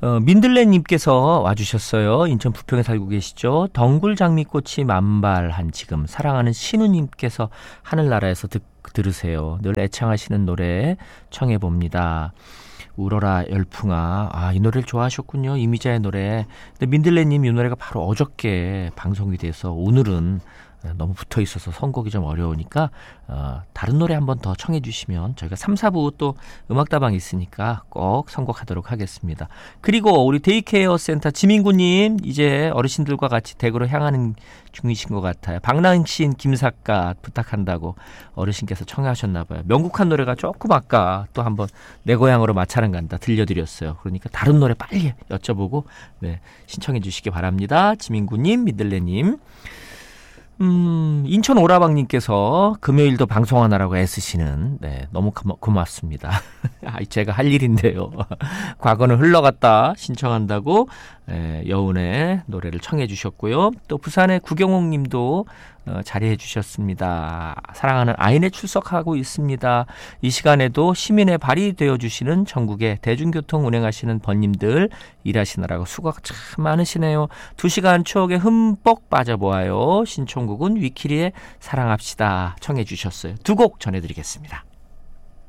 민들레님께서 와주셨어요. 인천 부평에 살고 계시죠. 덩굴 장미꽃이 만발한 지금 사랑하는 신우님께서 하늘나라에서 들으세요. 늘 애창하시는 노래 청해봅니다. 울어라 열풍아. 이 노래를 좋아하셨군요. 이미자의 노래. 근데 민들레님 이 노래가 바로 어저께 방송이 돼서 오늘은 너무 붙어 있어서 선곡이 좀 어려우니까 다른 노래 한번 더 청해 주시면 저희가 3, 4부 또 음악다방 있으니까 꼭 선곡하도록 하겠습니다. 그리고 우리 데이케어 센터 지민구님 이제 어르신들과 같이 댁으로 향하는 중이신 것 같아요. 박랑신 김삿갓 부탁한다고 어르신께서 청하셨나 봐요. 명곡한 노래가 조금 아까 또 한번 내 고향으로 마차랑 간다 들려드렸어요. 그러니까 다른 노래 빨리 여쭤보고 신청해 주시기 바랍니다. 지민구님, 민들레님. 인천 오라방님께서 금요일도 방송하느라고 애쓰시는 너무 고맙습니다. 제가 할 일인데요. 과거는 흘러갔다 신청한다고 여운의 노래를 청해 주셨고요. 또 부산의 구경옥님도 자리해 주셨습니다. 사랑하는 아인에 출석하고 있습니다. 이 시간에도 시민의 발이 되어주시는 전국의 대중교통 운행하시는 번님들 일하시느라고 수고가 참 많으시네요. 2시간 추억에 흠뻑 빠져보아요. 신청곡은 위키리의 사랑합시다 청해 주셨어요. 2곡 전해드리겠습니다.